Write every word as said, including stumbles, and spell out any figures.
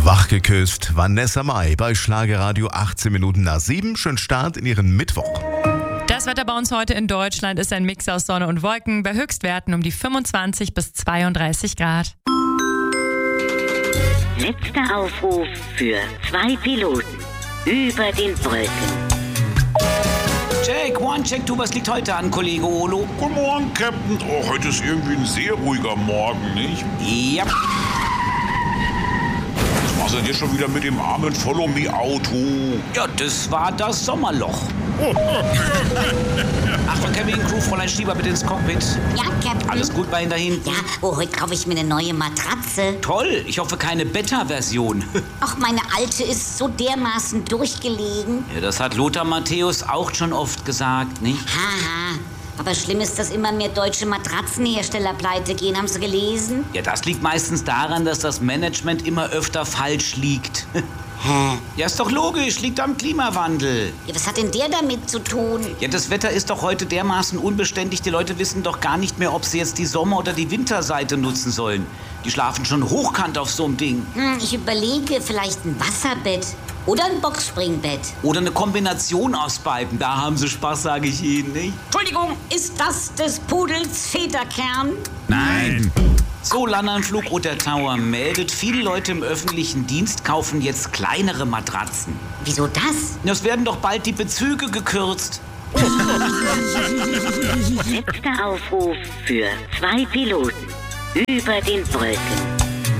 Wachgeküsst, Vanessa Mai bei Schlagerradio achtzehn Minuten nach sieben. Schönen Start in Ihren Mittwoch. Das Wetter bei uns heute in Deutschland ist ein Mix aus Sonne und Wolken bei Höchstwerten um die fünfundzwanzig bis zweiunddreißig Grad. Letzter Aufruf für zwei Piloten über den Wolken. Check, one, check, du, was liegt heute an, Kollege Olo? Guten Morgen, Captain. Oh, heute ist irgendwie ein sehr ruhiger Morgen, nicht? Ja. Was machst du denn jetzt schon wieder mit dem armen Follow-Me-Auto? Ja, das war das Sommerloch. Achtung, Kevin, Crew, Fräulein Stieber, bitte ins Cockpit. Ja, Captain. Alles gut bei Ihnen da hinten? Ja, oh, heute kaufe ich mir eine neue Matratze. Toll, ich hoffe keine Beta-Version. Ach, meine alte ist so dermaßen durchgelegen. Ja, das hat Lothar Matthäus auch schon oft gesagt, nicht? Haha. Aber schlimm ist, dass immer mehr deutsche Matratzenhersteller pleite gehen. Haben Sie gelesen? Ja, das liegt meistens daran, dass das Management immer öfter falsch liegt. Hä? Ja, ist doch logisch, liegt am Klimawandel. Ja, was hat denn der damit zu tun? Ja, das Wetter ist doch heute dermaßen unbeständig, die Leute wissen doch gar nicht mehr, ob sie jetzt die Sommer- oder die Winterseite nutzen sollen. Die schlafen schon hochkant auf so einem Ding. Hm, ich überlege, vielleicht ein Wasserbett oder ein Boxspringbett. Oder eine Kombination aus beiden, da haben sie Spaß, sage ich Ihnen, nicht? Entschuldigung, ist das des Pudels Federkern? Nein. So, Landernflug oder Tower meldet, viele Leute im öffentlichen Dienst kaufen jetzt kleinere Matratzen. Wieso das? Es werden doch bald die Bezüge gekürzt. Letzter Aufruf für zwei Piloten über den Wolken.